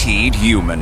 Guaranteed Human.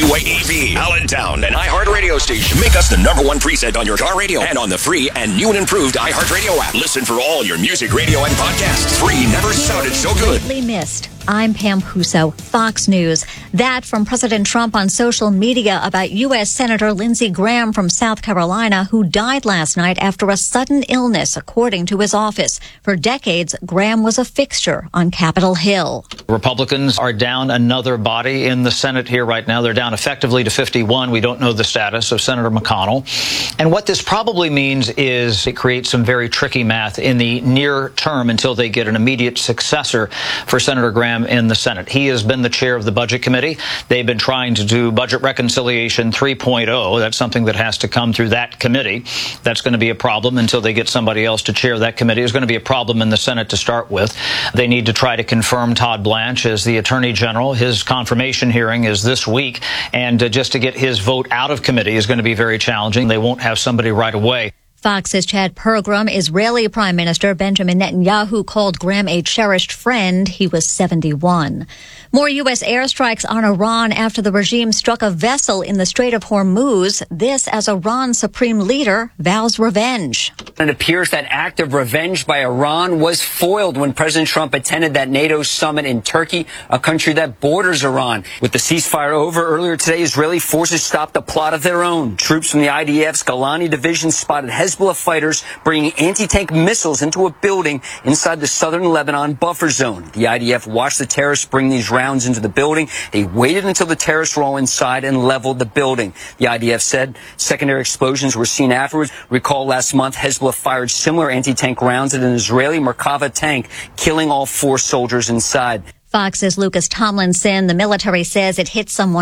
WAEV, Allentown, an iHeart radio station. Make us the #1 preset on your car radio and on the free and new and improved iHeartRadio app. Listen for all your music, radio, and podcasts. Free never sounded so good. Greatly missed. I'm Pam Puso, Fox News. That from President Trump on social media about U.S. Senator Lindsey Graham from South Carolina, who died last night after a sudden illness, according to his office. For decades, Graham was a fixture on Capitol Hill. Republicans are down another body in the Senate here right now. They're down effectively to 51. We don't know the status of Senator McConnell. And what this probably means is it creates some very tricky math in the near term until they get an immediate successor for Senator Graham in the Senate. He has been the chair of the Budget Committee. They've been trying to do Budget Reconciliation 3.0. That's something that has to come through that committee. That's going to be a problem until they get somebody else to chair that committee. It's going to be a problem in the Senate to start with. They need to try to confirm Todd Blanche as the Attorney General. His confirmation hearing is this week, and just to get his vote out of committee is going to be very challenging. They won't have somebody right away. Fox's Chad Pergram. Israeli Prime Minister Benjamin Netanyahu called Graham a cherished friend. He was 71. More U.S. airstrikes on Iran after the regime struck a vessel in the Strait of Hormuz. This as Iran's supreme leader vows revenge. It appears that act of revenge by Iran was foiled when President Trump attended that NATO summit in Turkey, a country that borders Iran. With the ceasefire over earlier today, Israeli forces stopped a plot of their own. Troops from the IDF's Golani division spotted Hezbollah fighters bringing anti-tank missiles into a building inside the southern Lebanon buffer zone. The IDF watched the terrorists bring these rounds into the building. They waited until the terrorists were all inside and leveled the building. The IDF said secondary explosions were seen afterwards. Recall last month, Hezbollah fired similar anti-tank rounds at an Israeli Merkava tank, killing all 4 soldiers inside. Fox's Lucas Tomlinson. The military says it hit some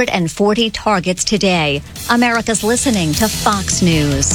140 targets today. America's listening to Fox News.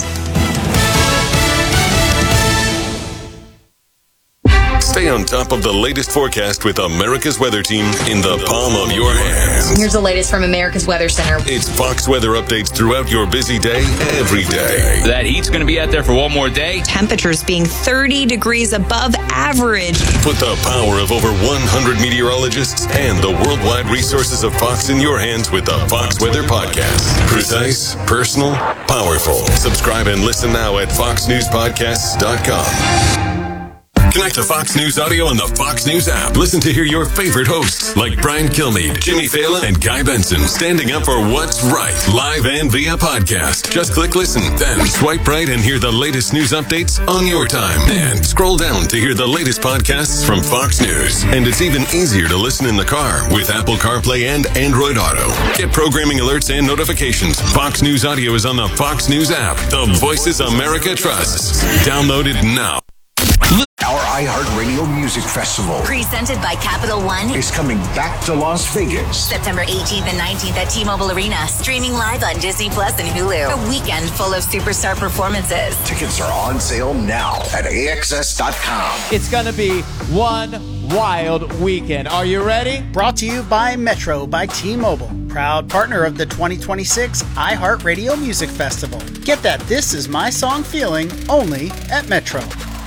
Stay on top of the latest forecast with America's Weather Team in the palm of your hands. Here's the latest from America's Weather Center. It's Fox weather updates throughout your busy day, every day. That heat's going to be out there for one more day. Temperatures being 30 degrees above average. Put the power of over 100 meteorologists and the worldwide resources of Fox in your hands with the Fox Weather Podcast. Precise, personal, powerful. Subscribe and listen now at foxnewspodcasts.com. Connect to Fox News Audio on the Fox News app. Listen to hear your favorite hosts like Brian Kilmeade, Jimmy Fallon, and Guy Benson standing up for what's right, live and via podcast. Just click listen, then swipe right and hear the latest news updates on your time. And scroll down to hear the latest podcasts from Fox News. And it's even easier to listen in the car with Apple CarPlay and Android Auto. Get programming alerts and notifications. Fox News Audio is on the Fox News app. The voices America trusts. Download it now. Our iHeartRadio Music Festival, presented by Capital One, is coming back to Las Vegas. September 18th and 19th at T-Mobile Arena. Streaming live on Disney Plus and Hulu. A weekend full of superstar performances. Tickets are on sale now at AXS.com. It's going to be one wild weekend. Are you ready? Brought to you by Metro by T-Mobile, proud partner of the 2026 iHeartRadio Music Festival. Get that This Is My Song feeling only at Metro.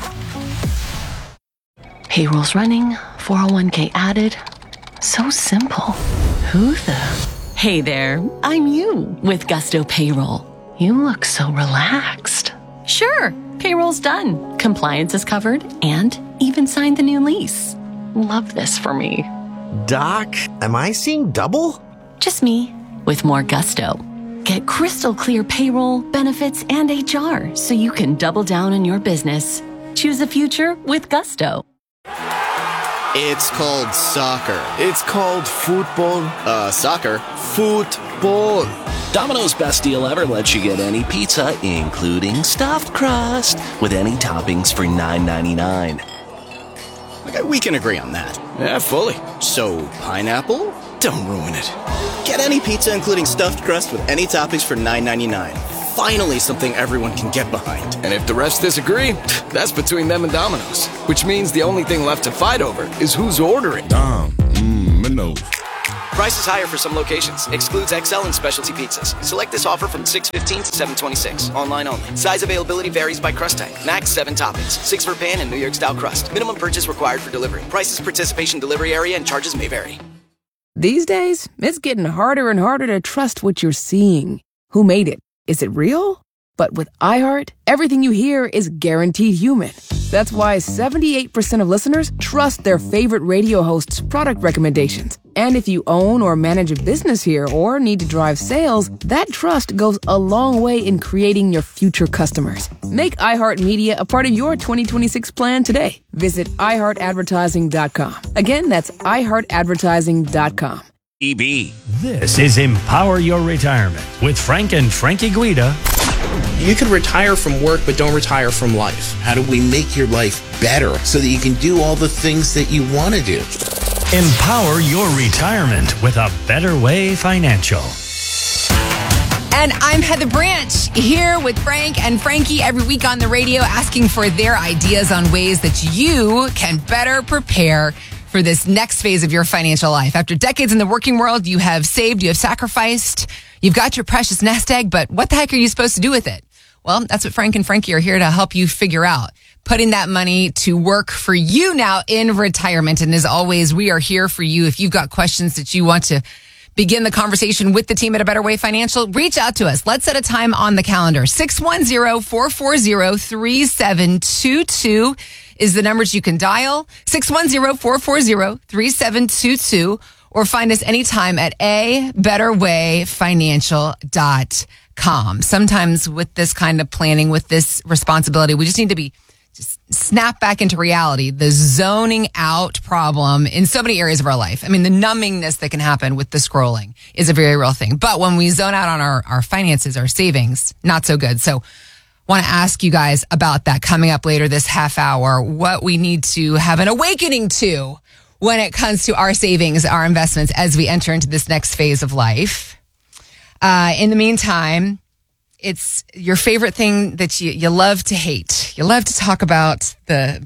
Payroll's running, 401k added. So simple. Who the? Hey there, I'm you with Gusto Payroll. You look so relaxed. Sure, payroll's done. Compliance is covered and even signed the new lease. Love this for me. Doc, am I seeing double? Just me with more gusto. Get crystal clear payroll, benefits, and HR so you can double down on your business. Choose the future with Gusto. It's called soccer. It's called football. Soccer. Football. Domino's best deal ever lets you get any pizza, including stuffed crust, with any toppings for $9.99. Okay, we can agree on that. Yeah, fully. So, pineapple? Don't ruin it. Get any pizza, including stuffed crust, with any toppings for $9.99. Finally, something everyone can get behind. And if the rest disagree, that's between them and Domino's. Which means the only thing left to fight over is who's ordering. Domino's. Price is higher for some locations. Excludes XL and specialty pizzas. Select this offer from 6/15 to 7/26. Online only. Size availability varies by crust type. Max 7 toppings. 6 for pan and New York style crust. Minimum purchase required for delivery. Prices, participation, delivery area, and charges may vary. These days, it's getting harder and harder to trust what you're seeing. Who made it? Is it real? But with iHeart, everything you hear is guaranteed human. That's why 78% of listeners trust their favorite radio host's product recommendations. And if you own or manage a business here or need to drive sales, that trust goes a long way in creating your future customers. Make iHeartMedia a part of your 2026 plan today. Visit iHeartAdvertising.com. Again, that's iHeartAdvertising.com. EB. This is Empower Your Retirement with Frank and Frankie Guida. You could retire from work, but don't retire from life. How do we make your life better so that you can do all the things that you want to do? Empower Your Retirement with A Better Way Financial. And I'm Heather Branch here with Frank and Frankie every week on the radio, asking for their ideas on ways that you can better prepare for this next phase of your financial life. After decades in the working world, you have saved, you have sacrificed, you've got your precious nest egg, but what the heck are you supposed to do with it? Well, that's what Frank and Frankie are here to help you figure out. Putting that money to work for you now in retirement. And as always, we are here for you. If you've got questions that you want to begin the conversation with the team at A Better Way Financial, reach out to us. Let's set a time on the calendar. 610-440-3722 is the numbers you can dial. 610-440-3722, or find us anytime at abetterwayfinancial.com. Sometimes with this kind of planning, with this responsibility, we just need to just snap back into reality. The zoning out problem in so many areas of our life. I mean, the numbingness that can happen with the scrolling is a very real thing. But when we zone out on our finances, our savings, not so good. So want to ask you guys about that coming up later this half hour, what we need to have an awakening to when it comes to our savings, our investments as we enter into this next phase of life. In the meantime, it's your favorite thing that you love to hate. You love to talk about the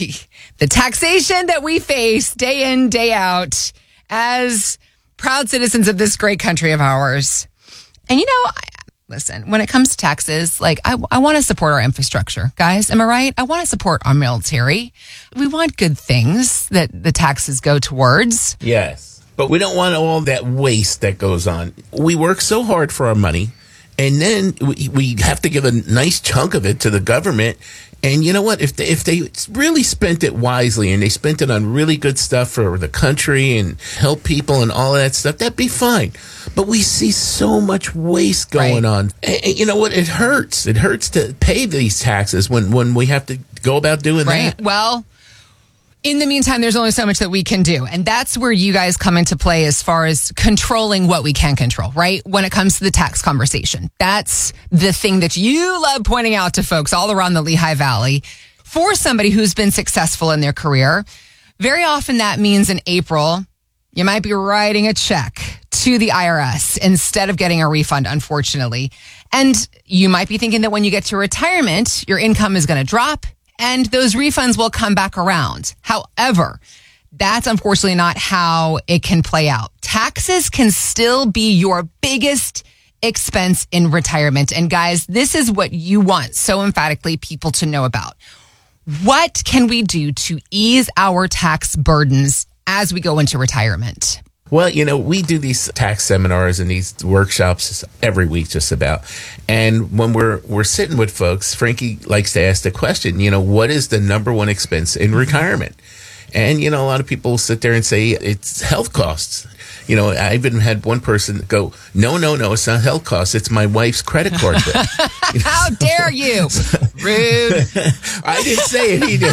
taxation that we face day in, day out as proud citizens of this great country of ours. And listen, when it comes to taxes, I want to support our infrastructure, guys. Am I right? I want to support our military. We want good things that the taxes go towards. Yes, but we don't want all that waste that goes on. We work so hard for our money, and then we have to give a nice chunk of it to the government. And you know what? If they really spent it wisely and they spent it on really good stuff for the country and help people and all of that stuff, that'd be fine. But we see so much waste going on. And you know what? It hurts. It hurts to pay these taxes when we have to go about doing that. Well, in the meantime, there's only so much that we can do. And that's where you guys come into play as far as controlling what we can control, right? When it comes to the tax conversation. That's the thing that you love pointing out to folks all around the Lehigh Valley. For somebody who's been successful in their career, very often that means in April, you might be writing a check to the IRS instead of getting a refund, unfortunately. And you might be thinking that when you get to retirement, your income is going to drop and those refunds will come back around. However, that's unfortunately not how it can play out. Taxes can still be your biggest expense in retirement. And guys, this is what you want so emphatically people to know about. What can we do to ease our tax burdens as we go into retirement? Well, we do these tax seminars and these workshops every week just about. And when we're sitting with folks, Frankie likes to ask the question, what is the number one expense in retirement? And, a lot of people sit there and say it's health costs. I even had one person go, no, it's not health costs. It's my wife's credit card bill. How dare you? Rude. I didn't say it, he did.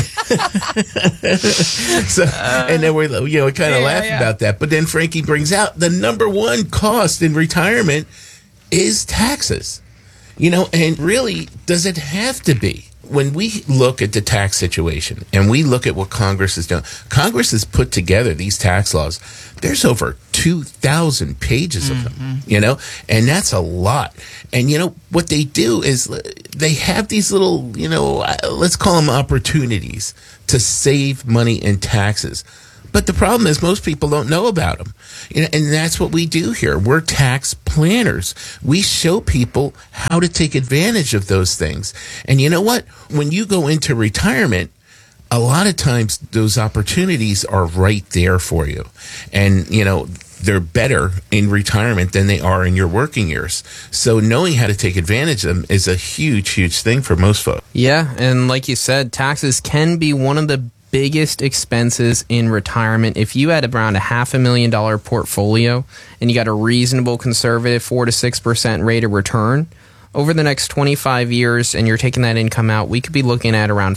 And then we kind of laugh about that. But then Frankie brings out the number one cost in retirement is taxes. And really, does it have to be? When we look at the tax situation and we look at what Congress has done, Congress has put together these tax laws. There's over 2,000 pages of them, and that's a lot. And, what they do is they have these little, let's call them opportunities to save money in taxes. But the problem is most people don't know about them. And that's what we do here. We're tax planners. We show people how to take advantage of those things. And you know what? When you go into retirement, a lot of times those opportunities are right there for you. And, they're better in retirement than they are in your working years. So knowing how to take advantage of them is a huge, huge thing for most folks. Yeah, and like you said, taxes can be one of the biggest expenses in retirement. If you had around a $500,000 portfolio and you got a reasonable conservative 4 to 6% rate of return, over the next 25 years and you're taking that income out, we could be looking at around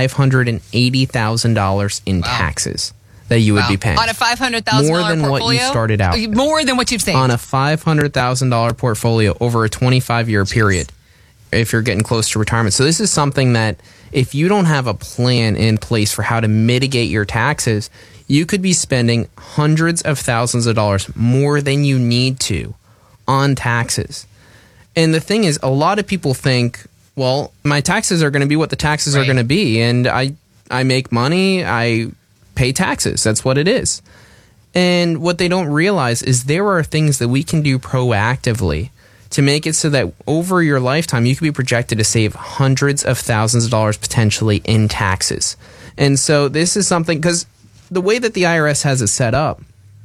$580,000 in taxes that you would be paying. On a $500,000 more than portfolio? what you started out. More than what you've saved. On a $500,000 portfolio over a 25-year period if you're getting close to retirement. So this is something that if you don't have a plan in place for how to mitigate your taxes, you could be spending hundreds of thousands of dollars more than you need to on taxes. And the thing is, a lot of people think, well, my taxes are going to be what the taxes are going to be. And I make money, I pay taxes. That's what it is. And what they don't realize is there are things that we can do proactively to make it so that over your lifetime, you could be projected to save hundreds of thousands of dollars potentially in taxes. And so this is something, because the way that the IRS has it set up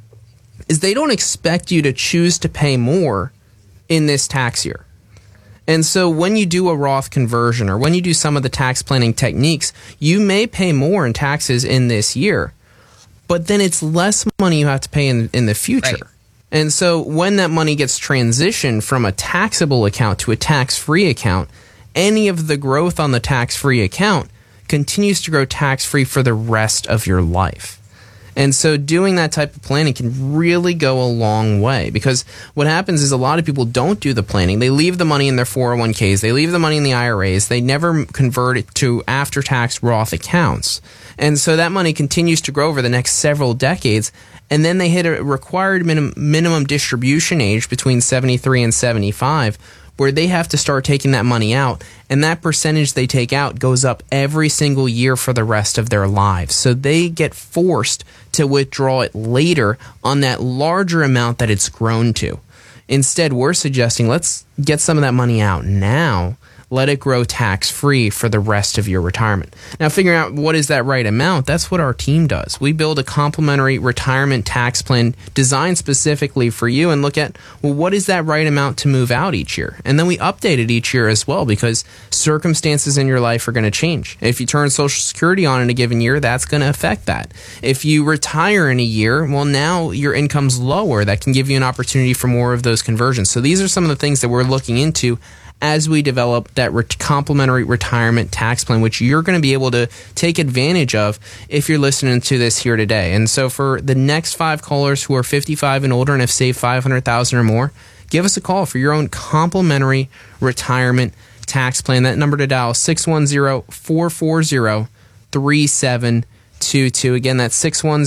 is they don't expect you to choose to pay more in this tax year. And so when you do a Roth conversion or when you do some of the tax planning techniques, you may pay more in taxes in this year, but then it's less money you have to pay in the future. Right. And so when that money gets transitioned from a taxable account to a tax-free account, any of the growth on the tax-free account continues to grow tax-free for the rest of your life. And so doing that type of planning can really go a long way, because what happens is a lot of people don't do the planning. They leave the money in their 401ks. They leave the money in the IRAs. They never convert it to after-tax Roth accounts. And so that money continues to grow over the next several decades. And then they hit a required minimum distribution age between 73 and 75, where they have to start taking that money out, and that percentage they take out goes up every single year for the rest of their lives. So they get forced to withdraw it later on that larger amount that it's grown to. Instead, we're suggesting let's get some of that money out now. Let it grow tax-free for the rest of your retirement. Now, figuring out what is that right amount, that's what our team does. We build a complimentary retirement tax plan designed specifically for you and look at, well, what is that right amount to move out each year? And then we update it each year as well, because circumstances in your life are going to change. If you turn Social Security on in a given year, that's going to affect that. If you retire in a year, well, now your income's lower. That can give you an opportunity for more of those conversions. So these are some of the things that we're looking into as we develop that complimentary retirement tax plan, which you're going to be able to take advantage of if you're listening to this here today. And so for the next 5 callers who are 55 and older and have saved $500,000 or more, give us a call for your own complimentary retirement tax plan. That number to dial is 610-440-3722. Again, that's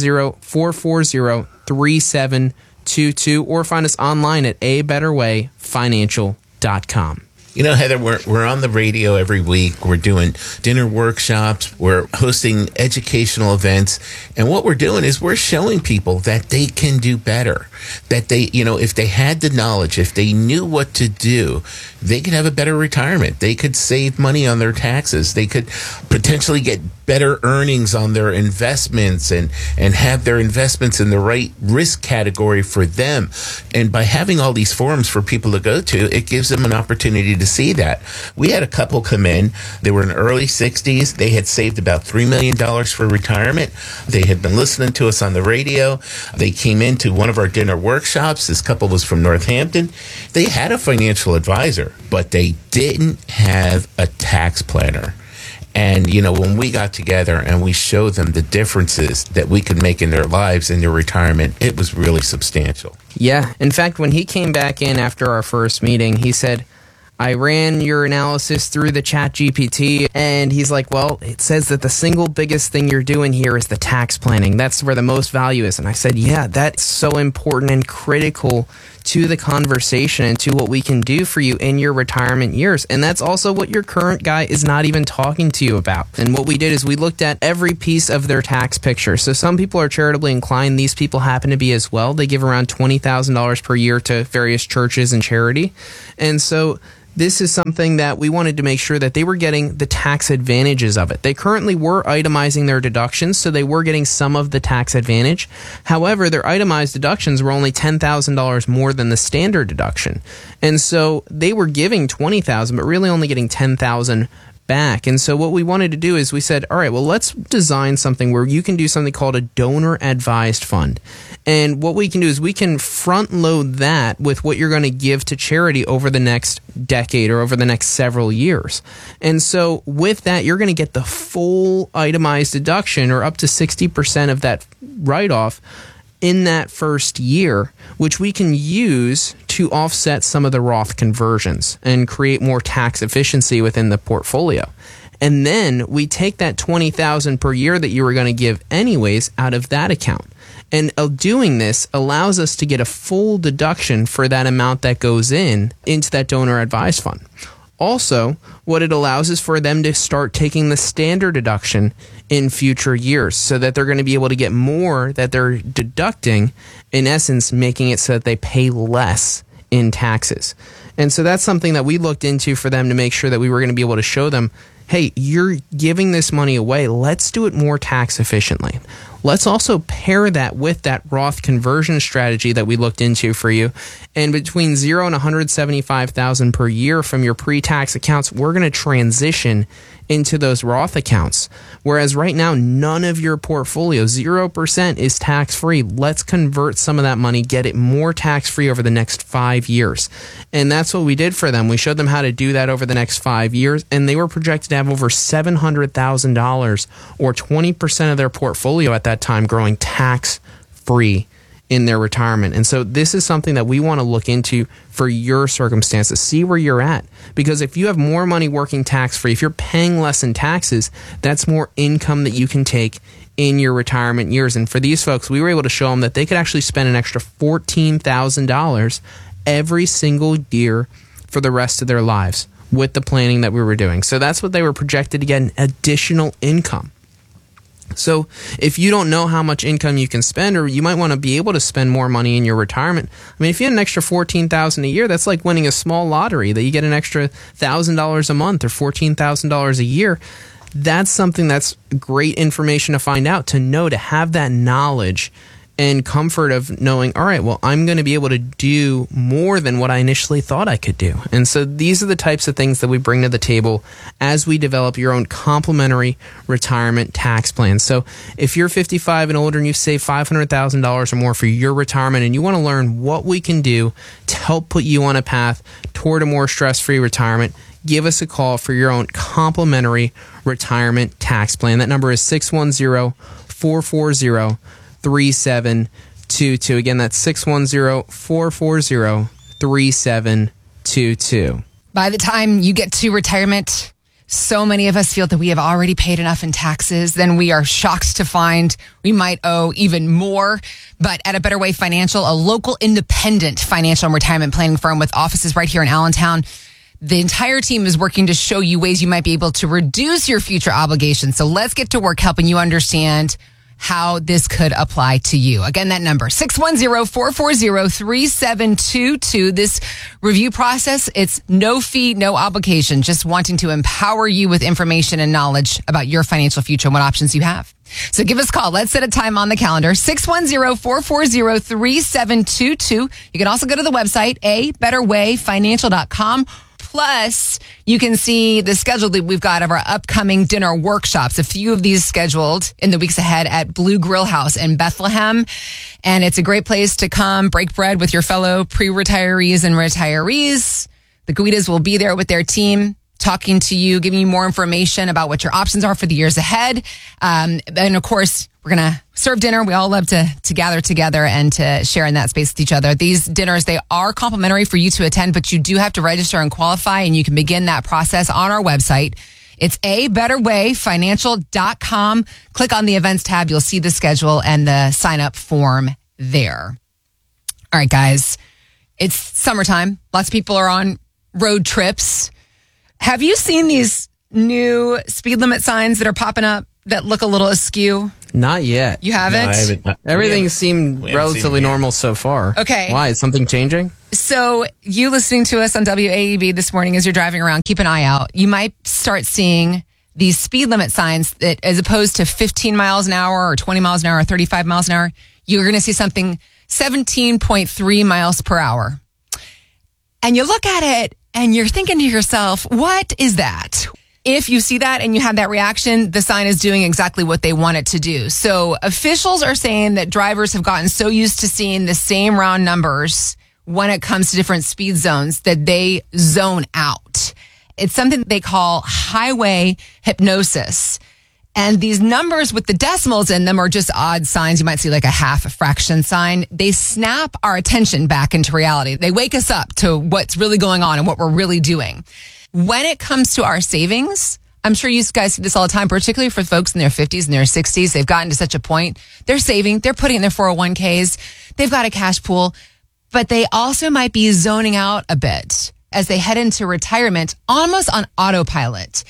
610-440-3722, or find us online at abetterwayfinancial.com. You know, Heather, we're on the radio every week. We're doing dinner workshops. We're hosting educational events. And what we're doing is we're showing people that they can do better. That they, you know, if they had the knowledge, if they knew what to do, they could have a better retirement. They could save money on their taxes. They could potentially get better earnings on their investments and have their investments in the right risk category for them. And by having all these forums for people to go to, it gives them an opportunity to see that. We had a couple come in. They were in early 60s. They had saved about $3 million for retirement. They had been listening to us on the radio. They came into one of our dinner workshops. This couple was from Northampton. They had a financial advisor, but they didn't have a tax planner. And, you know, when we got together and we showed them the differences that we could make in their lives in their retirement, it was really substantial. Yeah. In fact, when he came back in after our first meeting, he said, I ran your analysis through the ChatGPT, and he's like, well, it says that the single biggest thing you're doing here is the tax planning. That's where the most value is. And I said, yeah, that's so important and critical to the conversation and to what we can do for you in your retirement years. And that's also what your current guy is not even talking to you about. And what we did is we looked at every piece of their tax picture. So some people are charitably inclined. These people happen to be as well. They give around $20,000 per year to various churches and charity. And so this is something that we wanted to make sure that they were getting the tax advantages of it. They currently were itemizing their deductions, so they were getting some of the tax advantage. However, their itemized deductions were only $10,000 more than the standard deduction. And so they were giving $20,000, but really only getting $10,000 back. And so what we wanted to do is we said, all right, well, let's design something where you can do something called a donor advised fund. And what we can do is we can front load that with what you're going to give to charity over the next decade or over the next several years. And so with that, you're going to get the full itemized deduction, or up to 60% of that write-off in that first year, which we can use to offset some of the Roth conversions and create more tax efficiency within the portfolio. And then we take that $20,000 per year that you were going to give anyways out of that account. And doing this allows us to get a full deduction for that amount that goes into that donor advised fund. Also, what it allows is for them to start taking the standard deduction in future years, so that they're going to be able to get more that they're deducting, in essence, making it so that they pay less in taxes. And so that's something that we looked into for them to make sure that we were going to be able to show them, hey, you're giving this money away. Let's do it more tax efficiently. Let's also pair that with that Roth conversion strategy that we looked into for you. And between $0 and $175,000 per year from your pre-tax accounts, we're going to transition into those Roth accounts. Whereas right now, none of your portfolio, 0%, is tax-free. Let's convert some of that money, get it more tax-free over the next 5 years. And that's what we did for them. We showed them how to do that over the next 5 years, and they were projected to have over $700,000, or 20% of their portfolio at that time, growing tax-free in their retirement. And so this is something that we want to look into for your circumstances. See where you're at. Because if you have more money working tax-free, if you're paying less in taxes, that's more income that you can take in your retirement years. And for these folks, we were able to show them that they could actually spend an extra $14,000 every single year for the rest of their lives with the planning that we were doing. So that's what they were projected to get, in additional income. So if you don't know how much income you can spend, or you might want to be able to spend more money in your retirement, I mean, if you had an extra $14,000 a year, that's like winning a small lottery, that you get an extra $1,000 a month or $14,000 a year. That's something that's great information to find out, to know, to have that knowledge and comfort of knowing, all right, well, I'm going to be able to do more than what I initially thought I could do. And so these are the types of things that we bring to the table as we develop your own complementary retirement tax plan. So if you're 55 and older and you save $500,000 or more for your retirement, and you want to learn what we can do to help put you on a path toward a more stress-free retirement, give us a call for your own complementary retirement tax plan. That number is 610-440-3722. Again, that's 610-440-3722. By the time you get to retirement, so many of us feel that we have already paid enough in taxes. Then we are shocked to find we might owe even more. But at A Better Way Financial, a local independent financial and retirement planning firm with offices right here in Allentown, the entire team is working to show you ways you might be able to reduce your future obligations. So let's get to work helping you understand how this could apply to you. Again, that number, 610-440-3722. This review process, it's no fee, no obligation, just wanting to empower you with information and knowledge about your financial future and what options you have. So give us a call. Let's set a time on the calendar, 610-440-3722. You can also go to the website, abetterwayfinancial.com. Plus, you can see the schedule that we've got of our upcoming dinner workshops. A few of these scheduled in the weeks ahead at Blue Grill House in Bethlehem. And it's a great place to come break bread with your fellow pre-retirees and retirees. The Guidas will be there with their team, talking to you, giving you more information about what your options are for the years ahead. And of course, we're going to serve dinner. We all love to gather together and to share in that space with each other. These dinners, they are complimentary for you to attend, but you do have to register and qualify, and you can begin that process on our website. It's abetterwayfinancial.com. Click on the events tab. You'll see the schedule and the sign up form there. All right, guys, it's summertime. Lots of people are on road trips. Have you seen these new speed limit signs that are popping up that look a little askew? Not yet. You haven't? No, I haven't. Everything seemed relatively normal so far. Okay. Why? Is something changing? So you listening to us on WAEB this morning as you're driving around, keep an eye out. You might start seeing these speed limit signs that, as opposed to 15 miles an hour or 20 miles an hour or 35 miles an hour, you're going to see something 17.3 miles per hour. And you look at it and you're thinking to yourself, what is that? If you see that and you have that reaction, the sign is doing exactly what they want it to do. So officials are saying that drivers have gotten so used to seeing the same round numbers when it comes to different speed zones that they zone out. It's something they call highway hypnosis. And these numbers with the decimals in them are just odd signs. You might see like a half a fraction sign. They snap our attention back into reality. They wake us up to what's really going on and what we're really doing. When it comes to our savings, I'm sure you guys see this all the time, particularly for folks in their 50s and their 60s. They've gotten to such a point. They're saving. They're putting in their 401ks. They've got a cash pool. But they also might be zoning out a bit as they head into retirement, almost on autopilot.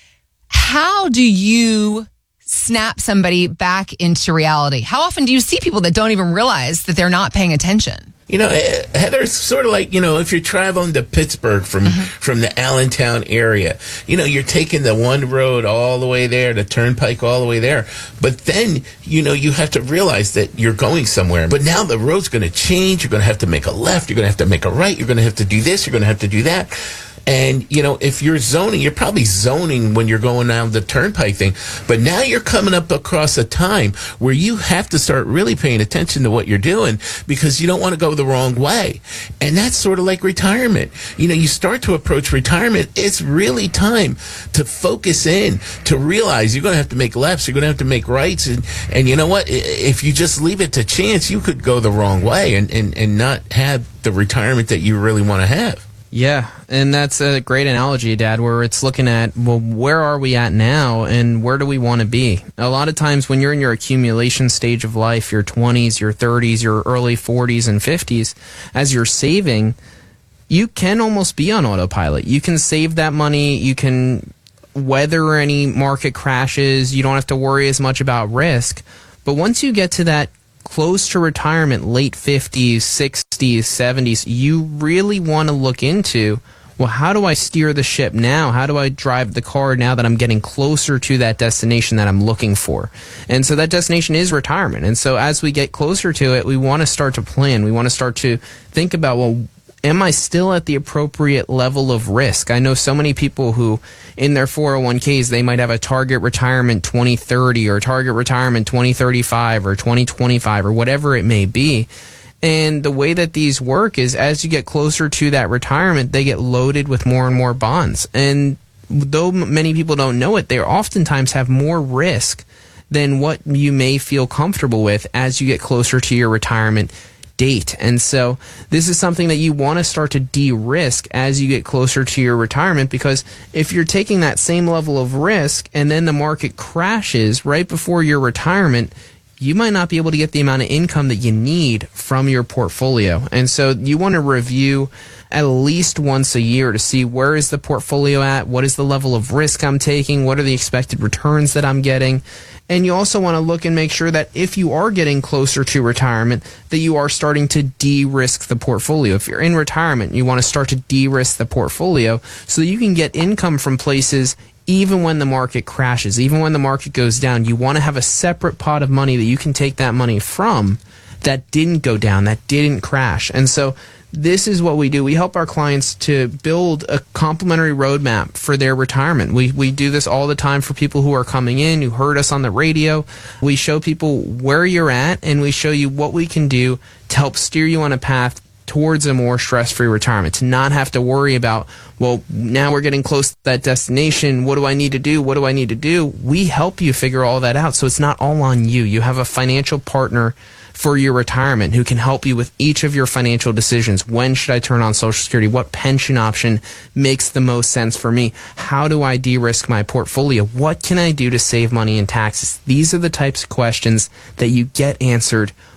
How do you snap somebody back into reality? How often do you see people that don't even realize that they're not paying attention? You know, Heather, it's sort of like, you know, if you're traveling to Pittsburgh from the Allentown area, you know, you're taking the one road all the way there, the turnpike all the way there. But then, you know, you have to realize that you're going somewhere. But now the road's going to change. You're going to have to make a left. You're going to have to make a right. You're going to have to do this. You're going to have to do that. And, you know, if you're zoning, you're probably zoning when you're going down the turnpike thing. But now you're coming up across a time where you have to start really paying attention to what you're doing because you don't want to go the wrong way. And that's sort of like retirement. You know, you start to approach retirement. It's really time to focus in, to realize you're going to have to make lefts. You're going to have to make rights. And you know what? If you just leave it to chance, you could go the wrong way and not have the retirement that you really want to have. Yeah, and that's a great analogy, Dad, where it's looking at, well, where are we at now and where do we want to be? A lot of times when you're in your accumulation stage of life, your 20s, your 30s, your early 40s and 50s, as you're saving, you can almost be on autopilot. You can save that money. You can weather any market crashes. You don't have to worry as much about risk. But once you get to that close to retirement, late 50s, 60s, 70s, you really want to look into, well, how do I steer the ship now? How do I drive the car now that I'm getting closer to that destination that I'm looking for? And so that destination is retirement. And so as we get closer to it, we want to start to plan. We want to start to think about, well, am I still at the appropriate level of risk? I know so many people who, in their 401ks, they might have a target retirement 2030 or target retirement 2035 or 2025 or whatever it may be. And the way that these work is as you get closer to that retirement, they get loaded with more and more bonds. And though many people don't know it, they oftentimes have more risk than what you may feel comfortable with as you get closer to your retirement date. And so this is something that you want to start to de-risk as you get closer to your retirement, because if you're taking that same level of risk and then the market crashes right before your retirement, you might not be able to get the amount of income that you need from your portfolio. And so you want to review at least once a year to see where is the portfolio at, what is the level of risk I'm taking, what are the expected returns that I'm getting. And you also want to look and make sure that if you are getting closer to retirement, that you are starting to de-risk the portfolio. If you're in retirement, you want to start to de-risk the portfolio so that you can get income from places even when the market crashes, even when the market goes down. You want to have a separate pot of money that you can take that money from that didn't go down, that didn't crash. And so this is what we do. We help our clients to build a complimentary roadmap for their retirement. We do this all the time for people who are coming in, who heard us on the radio. We show people where you're at, and we show you what we can do to help steer you on a path towards a more stress-free retirement, to not have to worry about, well, now we're getting close to that destination. What do I need to do? What do I need to do? We help you figure all that out, so it's not all on you. You have a financial partner for your retirement who can help you with each of your financial decisions. When should I turn on Social Security? What pension option makes the most sense for me? How do I de-risk my portfolio? What can I do to save money in taxes? These are the types of questions that you get answered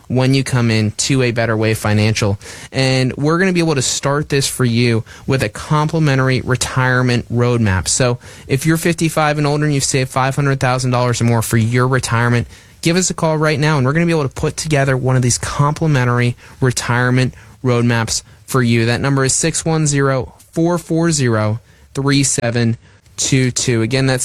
when you come in to A Better Way Financial. And we're going to be able to start this for you with a complimentary retirement roadmap. So if you're 55 and older and you've saved $500,000 or more for your retirement, give us a call right now, and we're going to be able to put together one of these complimentary retirement roadmaps for you. That number is 610-440-3722. Again, that's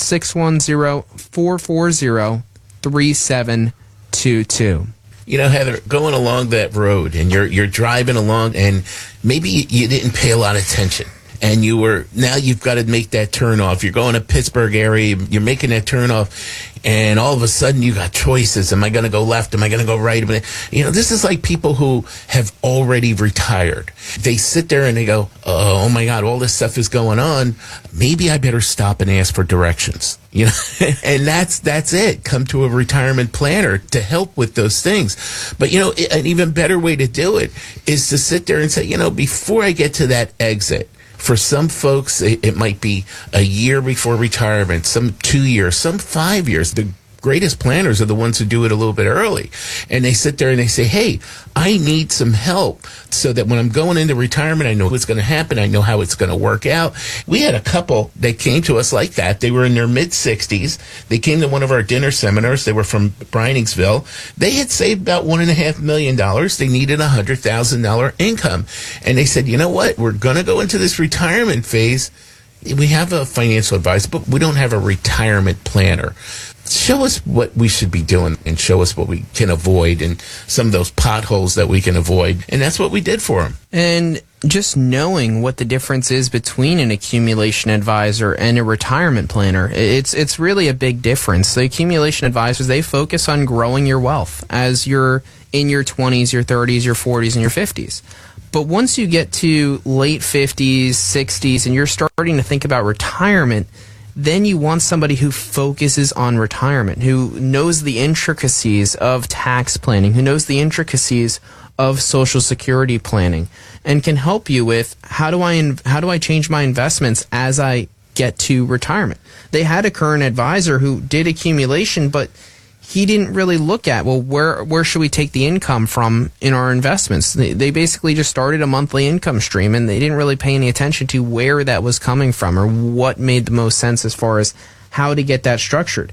610-440-3722. You know, Heather, going along that road and you're driving along and maybe you didn't pay a lot of attention. And now you've got to make that turn off. You're going to Pittsburgh area, you're making that turn off, and all of a sudden you got choices. Am I going to go left? Am I going to go right? You know, this is like people who have already retired. They sit there and they go, oh my God, all this stuff is going on. Maybe I better stop and ask for directions. You know, and that's it. Come to a retirement planner to help with those things. But, you know, an even better way to do it is to sit there and say, you know, before I get to that exit, for some folks, it might be a year before retirement, some 2 years, some 5 years. The greatest planners are the ones who do it a little bit early. And they sit there and they say, hey, I need some help so that when I'm going into retirement, I know what's going to happen. I know how it's going to work out. We had a couple that came to us like that. They were in their mid-60s. They came to one of our dinner seminars. They were from Briningsville. They had saved about $1.5 million. They needed a $100,000 income. And they said, you know what? We're going to go into this retirement phase. We have a financial advisor, but we don't have a retirement planner. Show us what we should be doing and show us what we can avoid and some of those potholes that we can avoid. And that's what we did for them. And just knowing what the difference is between an accumulation advisor and a retirement planner, it's really a big difference. The accumulation advisors, they focus on growing your wealth as you're in your 20s, your 30s, your 40s, and your 50s. But once you get to late 50s, 60s, and you're starting to think about retirement, then you want somebody who focuses on retirement, who knows the intricacies of tax planning, who knows the intricacies of Social Security planning, and can help you with how do I change my investments as I get to retirement. They had a current advisor who did accumulation, but he didn't really look at, well, where should we take the income from in our investments? They basically just started a monthly income stream, and they didn't really pay any attention to where that was coming from or what made the most sense as far as how to get that structured.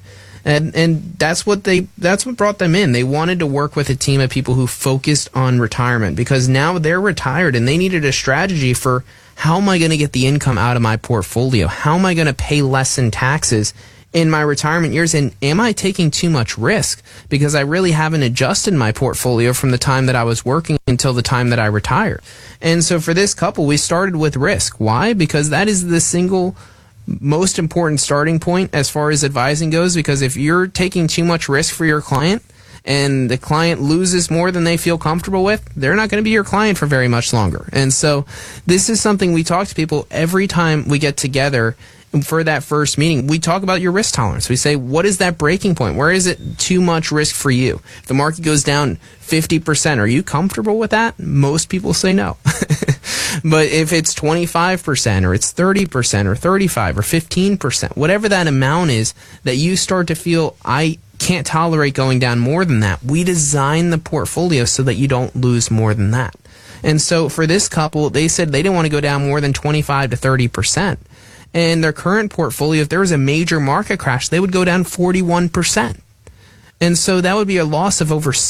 And that's what brought them in. They wanted to work with a team of people who focused on retirement, because now they're retired and they needed a strategy for how am I going to get the income out of my portfolio? How am I going to pay less in taxes in my retirement years, and am I taking too much risk because I really haven't adjusted my portfolio from the time that I was working until the time that I retire? And so for this couple, we started with risk. Why? Because that is the single most important starting point as far as advising goes, because if you're taking too much risk for your client and the client loses more than they feel comfortable with, they're not going to be your client for very much longer. And so this is something we talk to people every time we get together. For that first meeting, we talk about your risk tolerance. We say, what is that breaking point? Where is it too much risk for you? If the market goes down 50%, are you comfortable with that? Most people say no. But if it's 25% or it's 30% or 35 or 15%, whatever that amount is that you start to feel, I can't tolerate going down more than that, we design the portfolio so that you don't lose more than that. And so for this couple, they said they didn't want to go down more than 25 to 30%. And their current portfolio, if there was a major market crash, they would go down 41%. And so that would be a loss of over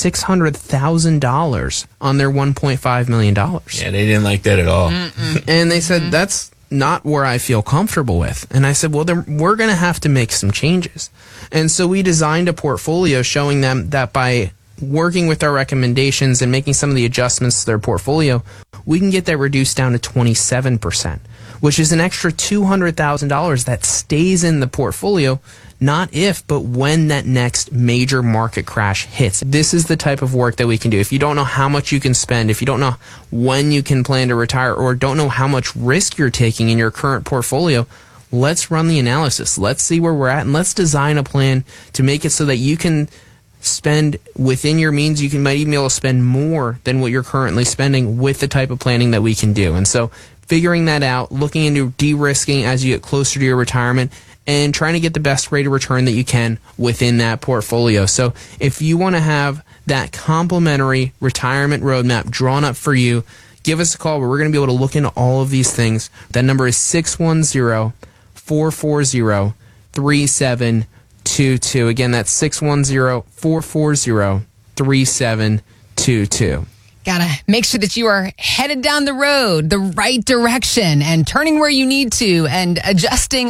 $600,000 on their $1.5 million. Yeah, they didn't like that at all. And they said, that's not where I feel comfortable with. And I said, well, then we're going to have to make some changes. And so we designed a portfolio showing them that by working with our recommendations and making some of the adjustments to their portfolio, we can get that reduced down to 27%. Which is an extra $200,000 that stays in the portfolio, not if, but when that next major market crash hits. This is the type of work that we can do. If you don't know how much you can spend, if you don't know when you can plan to retire, or don't know how much risk you're taking in your current portfolio, let's run the analysis. Let's see where we're at, and let's design a plan to make it so that you can spend within your means. You might even be able to spend more than what you're currently spending with the type of planning that we can do. And so figuring that out, looking into de-risking as you get closer to your retirement, and trying to get the best rate of return that you can within that portfolio. So if you want to have that complimentary retirement roadmap drawn up for you. Give us a call where we're going to be able to look into all of these things. That number is 610-440-3722. Again, that's 610-440-3722. Gotta make sure that you are headed down the road, the right direction, and turning where you need to and adjusting